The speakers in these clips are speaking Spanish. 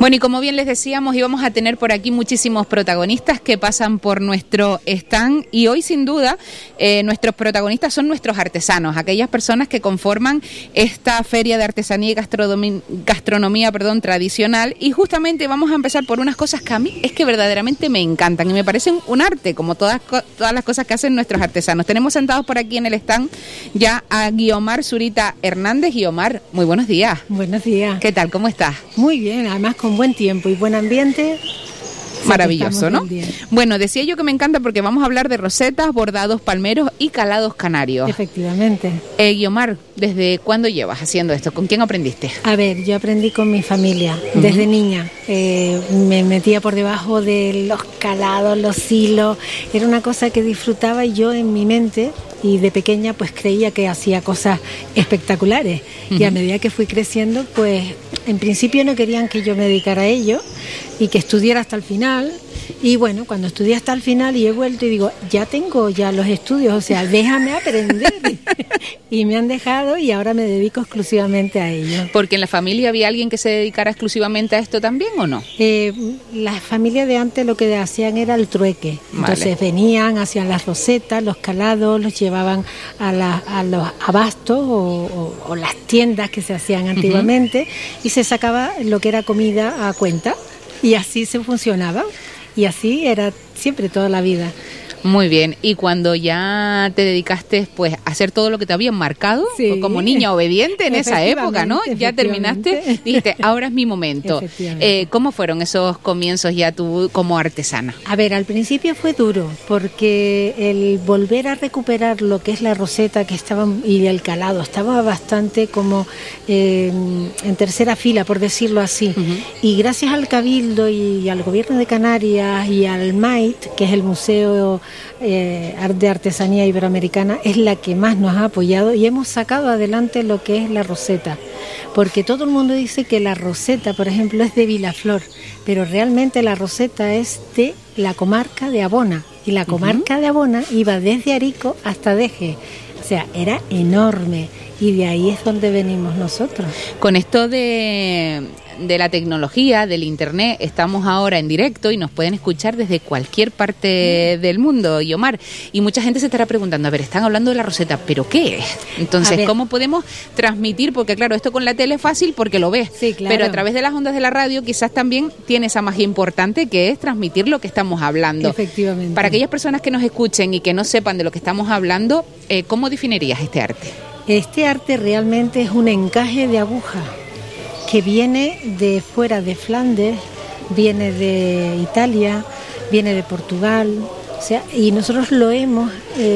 Bueno, y como bien les decíamos, íbamos a tener por aquí muchísimos protagonistas que pasan por nuestro stand, y hoy sin duda nuestros protagonistas son nuestros artesanos, aquellas personas que conforman esta feria de artesanía y gastronomía tradicional, y justamente vamos a empezar por unas cosas que a mí es que verdaderamente me encantan y me parecen un arte, como todas las cosas que hacen nuestros artesanos. Tenemos sentados por aquí en el stand ya a Guiomar Zurita Hernández. Guiomar, muy buenos días. Buenos días. ¿Qué tal? ¿Cómo estás? Muy bien, además con buen tiempo y buen ambiente. Maravilloso, ¿no? Bueno, decía yo que me encanta porque vamos a hablar de rosetas, bordados palmeros y calados canarios. Efectivamente. Guiomar, ¿desde cuándo llevas haciendo esto? ¿Con quién aprendiste? A ver, yo aprendí con mi familia, desde niña. Me metía por debajo de los calados, los hilos. Era una cosa que disfrutaba yo en mi mente, y de pequeña pues creía que hacía cosas espectaculares. Y a medida que fui creciendo, pues en principio no querían que yo me dedicara a ello y que estudiara hasta el final. Y bueno, cuando estudié hasta el final y he vuelto y digo, ya tengo los estudios, o sea, déjame aprender. Y me han dejado y ahora me dedico exclusivamente a ello. ¿Porque en la familia había alguien que se dedicara exclusivamente a esto también o no? La familia de antes lo que hacían era el trueque. Entonces venían, hacían las rosetas, los calados, los llevaban a los abastos o las tiendas que se hacían antiguamente, y se sacaba lo que era comida a cuenta, y así se funcionaba. Y así era siempre, toda la vida. Muy bien. ¿Y cuando ya te dedicaste pues a hacer todo lo que te habían marcado, sí, como niña obediente en esa época, ¿no? Ya terminaste, dijiste, ahora es mi momento. ¿Cómo fueron esos comienzos ya tú como artesana? A ver, al principio fue duro, porque el volver a recuperar lo que es la roseta que estaba y el calado estaba bastante como en tercera fila, por decirlo así. Y gracias al Cabildo y al Gobierno de Canarias y al MAIT, que es el Museo de Artesanía Iberoamericana, es la que más nos ha apoyado, y hemos sacado adelante lo que es la roseta, porque todo el mundo dice que la roseta, por ejemplo, es de Vilaflor, pero realmente la roseta es de la comarca de Abona, y la comarca de Abona iba desde Arico hasta Deje, o sea, era enorme, y de ahí es donde venimos nosotros. Con esto de la tecnología, del internet, estamos ahora en directo y nos pueden escuchar desde cualquier parte del mundo, Guiomar, y mucha gente se estará preguntando, a ver, están hablando de la roseta, ¿pero qué es? Entonces, ¿cómo podemos transmitir? Porque claro, esto con la tele es fácil porque lo ves, sí, claro, pero a través de las ondas de la radio quizás también tiene esa magia importante que es transmitir lo que estamos hablando. Efectivamente. Para aquellas personas que nos escuchen y que no sepan de lo que estamos hablando, ¿cómo definirías este arte? Este arte realmente es un encaje de aguja que viene de fuera de Flandes, viene de Italia, viene de Portugal, o sea, y nosotros lo hemos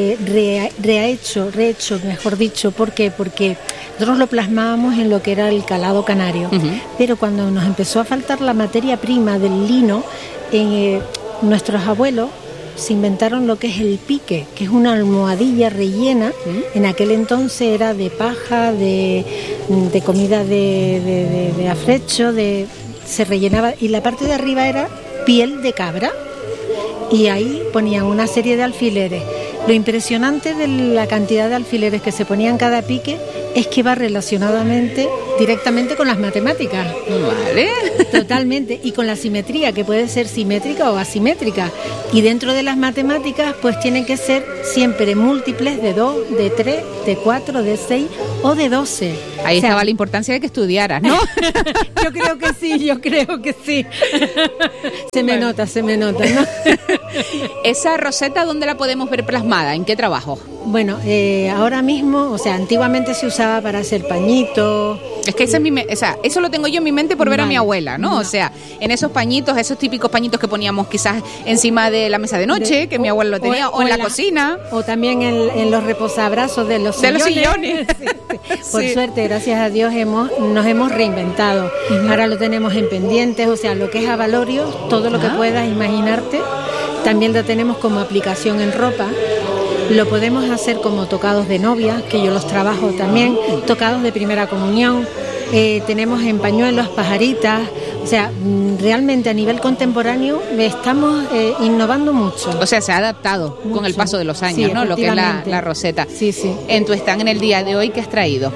rehecho, mejor dicho. ¿Por qué? Porque nosotros lo plasmábamos en lo que era el calado canario, pero cuando nos empezó a faltar la materia prima del lino, nuestros abuelos se inventaron lo que es el pique, que es una almohadilla rellena. En aquel entonces era de paja, de comida de afrecho, se rellenaba, y la parte de arriba era piel de cabra, y ahí ponían una serie de alfileres. Lo impresionante de la cantidad de alfileres que se ponían cada pique es que va directamente con las matemáticas. Vale. Totalmente. Y con la simetría, que puede ser simétrica o asimétrica. Y dentro de las matemáticas, pues tienen que ser siempre múltiples de 2, de 3, de 4, de 6 o de 12. Ahí estaba la importancia de que estudiaras, ¿no? Yo creo que sí. Se me nota, ¿no? ¿Esa roseta dónde la podemos ver plasmada? ¿En qué trabajo? Bueno, ahora mismo, o sea, antiguamente se usaba para hacer pañitos. Es que eso lo tengo yo en mi mente por ver a mi abuela, ¿no? O sea, en esos pañitos, esos típicos pañitos que poníamos quizás encima de la mesa de noche, que mi abuela lo tenía, o en la cocina. O también en los reposabrazos de los sillones. Sí. Por suerte, gracias a Dios, nos hemos reinventado. Ahora lo tenemos en pendientes, o sea, lo que es avalorio, todo lo que puedas imaginarte. También lo tenemos como aplicación en ropa. Lo podemos hacer como tocados de novia, que yo los trabajo también, tocados de primera comunión, tenemos en pañuelos, pajaritas, o sea, realmente a nivel contemporáneo estamos innovando mucho. O sea, se ha adaptado mucho con el paso de los años, sí, ¿no? Lo que es la roseta. Sí. En tu stand en el día de hoy, ¿qué has traído?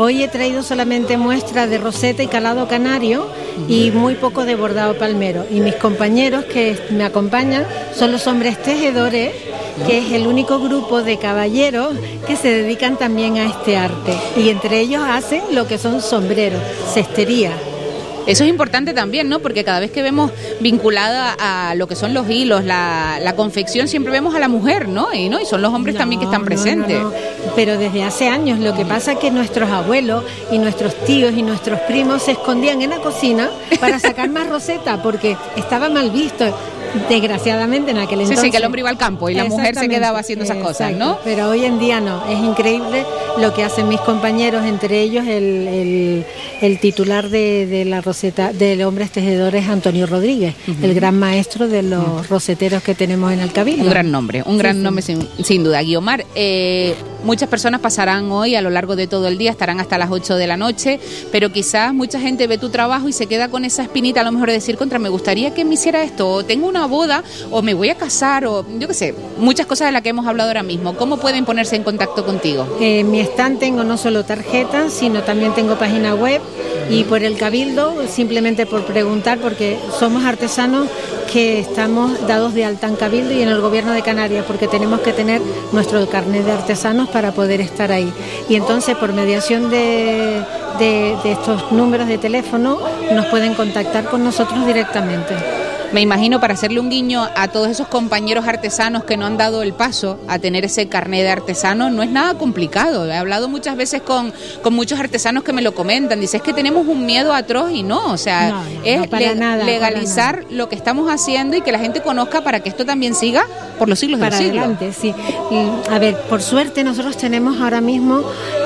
Hoy he traído solamente muestras de roseta y calado canario y muy poco de bordado palmero. Y mis compañeros que me acompañan son los hombres tejedores, que es el único grupo de caballeros que se dedican también a este arte. Y entre ellos hacen lo que son sombreros, cestería. Eso es importante también, ¿no? Porque cada vez que vemos vinculada a lo que son los hilos, la confección, siempre vemos a la mujer, ¿no? Y son los hombres también que están presentes. No. Pero desde hace años. Lo que pasa es que nuestros abuelos y nuestros tíos y nuestros primos se escondían en la cocina para sacar más roseta, porque estaba mal visto. Desgraciadamente en aquel entonces. Sí, que el hombre iba al campo y la mujer se quedaba haciendo esas cosas, ¿no? Pero hoy en día no, es increíble lo que hacen mis compañeros, entre ellos el titular de la roseta de Hombres Tejedores, Antonio Rodríguez, el gran maestro de los roseteros que tenemos en el Cabildo. Un gran nombre sin duda. Guiomar, muchas personas pasarán hoy a lo largo de todo el día, estarán hasta las 8 de la noche, pero quizás mucha gente ve tu trabajo y se queda con esa espinita, a lo mejor de decir, me gustaría que me hiciera esto, o tengo una boda, o me voy a casar, o yo qué sé, muchas cosas de las que hemos hablado ahora mismo. ¿Cómo pueden ponerse en contacto contigo? En mi stand tengo no solo tarjetas, sino también tengo página web, y por el Cabildo, simplemente por preguntar, porque somos artesanos que estamos dados de alta en Cabildo y en el Gobierno de Canarias, porque tenemos que tener nuestro carnet de artesanos para poder estar ahí. Y entonces, por mediación de estos números de teléfono, nos pueden contactar con nosotros directamente. Me imagino, para hacerle un guiño a todos esos compañeros artesanos que no han dado el paso a tener ese carnet de artesano, no es nada complicado. He hablado muchas veces con muchos artesanos que me lo comentan. Dice, es que tenemos un miedo atroz, y no, o sea, es legalizar lo que estamos haciendo y que la gente conozca para que esto también siga por los siglos de los siglos. Para adelante, sí. A ver, por suerte nosotros tenemos ahora mismo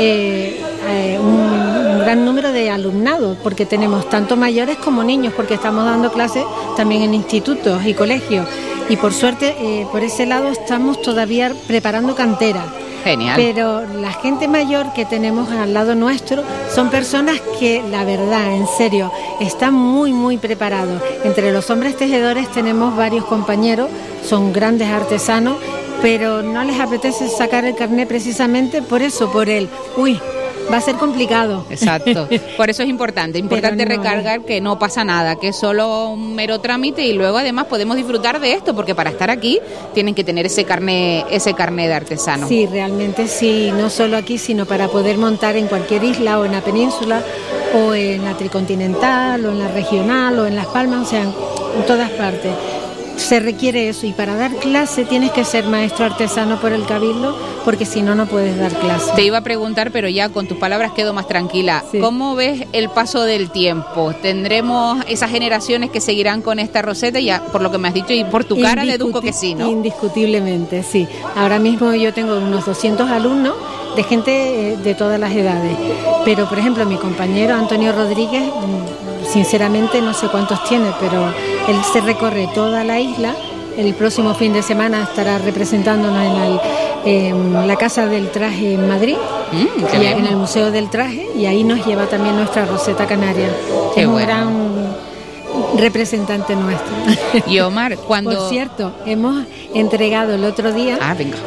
un gran número de alumnados, porque tenemos tanto mayores como niños, porque estamos dando clases también en institutos y colegios, y por suerte por ese lado estamos todavía preparando cantera. Genial. Pero la gente mayor que tenemos al lado nuestro son personas que, la verdad, en serio, están muy, muy preparados. Entre los hombres tejedores tenemos varios compañeros, son grandes artesanos, pero no les apetece sacar el carnet precisamente por eso, por el, va a ser complicado. Exacto. Por eso es importante recargar que no pasa nada, que es solo un mero trámite, y luego además podemos disfrutar de esto, porque para estar aquí tienen que tener ese carnet de artesano. Sí, realmente sí, no solo aquí, sino para poder montar en cualquier isla o en la península o en la tricontinental o en la regional o en Las Palmas, o sea, en todas partes. Se requiere eso, y para dar clase tienes que ser maestro artesano por el Cabildo, porque si no, no puedes dar clase. Te iba a preguntar, pero ya con tus palabras quedo más tranquila. Sí. ¿Cómo ves el paso del tiempo? ¿Tendremos esas generaciones que seguirán con esta roseta? Ya por lo que me has dicho y por tu cara deduzco que sí, ¿no? Indiscutiblemente, sí. Ahora mismo yo tengo unos 200 alumnos de gente de todas las edades, pero por ejemplo mi compañero Antonio Rodríguez, sinceramente no sé cuántos tiene, pero él se recorre toda la isla. El próximo fin de semana estará representándonos en la Casa del Traje en Madrid, en el Museo del Traje, y ahí nos lleva también nuestra roseta canaria. Es un gran representante nuestro. Y Omar, cuando... Por cierto, hemos entregado el otro día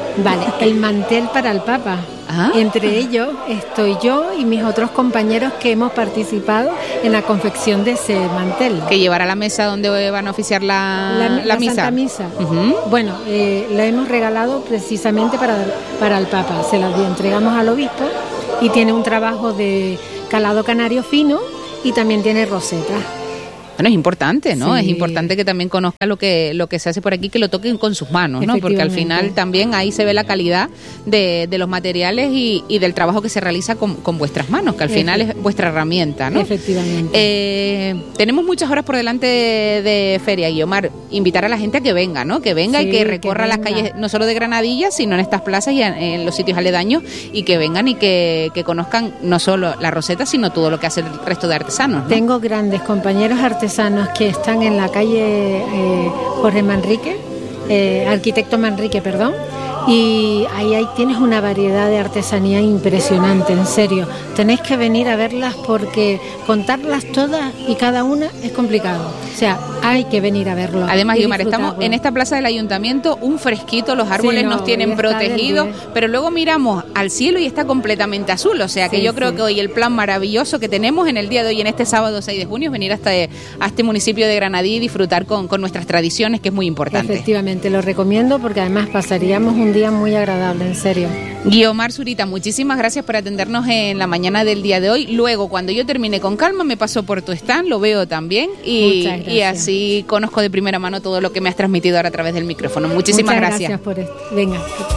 el mantel para el Papa. Entre ellos estoy yo y mis otros compañeros que hemos participado en la confección de ese mantel. ¿Que llevará a la mesa donde van a oficiar la misa? Santa Misa. Bueno, la hemos regalado precisamente para el Papa. Se la entregamos al obispo, y tiene un trabajo de calado canario fino y también tiene rosetas. Bueno, es importante, ¿no? Sí. Es importante que también conozca lo que se hace por aquí, que lo toquen con sus manos, ¿no? Porque al final también ahí se ve la calidad de los materiales y del trabajo que se realiza con vuestras manos, que al final es vuestra herramienta, ¿no? Efectivamente. Tenemos muchas horas por delante de feria, Guiomar. Invitar a la gente a que venga, ¿no? Que venga, y que recorra las calles, no solo de Granadilla, sino en estas plazas y en los sitios aledaños, y que vengan y que conozcan no solo la roseta, sino todo lo que hace el resto de artesanos, ¿no? Tengo grandes compañeros artesanos que están en la calle Jorge Manrique, arquitecto Manrique, perdón, y ahí tienes una variedad de artesanía impresionante, en serio. Tenéis que venir a verlas porque contarlas todas y cada una es complicado. O sea, hay que venir a verlo. Además, Guiomar, estamos en esta plaza del ayuntamiento, un fresquito, los árboles nos tienen protegidos, pero luego miramos al cielo y está completamente azul. O sea que yo creo que hoy el plan maravilloso que tenemos en el día de hoy, en este sábado 6 de junio, es venir hasta a este municipio de Granadí y disfrutar con nuestras tradiciones, que es muy importante. Efectivamente, lo recomiendo porque además pasaríamos un día muy agradable, en serio. Guiomar Zurita, muchísimas gracias por atendernos en la mañana del día de hoy. Luego, cuando yo termine con calma, me paso por tu stand, lo veo también y así conozco de primera mano todo lo que me has transmitido ahora a través del micrófono. Muchísimas gracias. Muchas gracias por esto. Venga.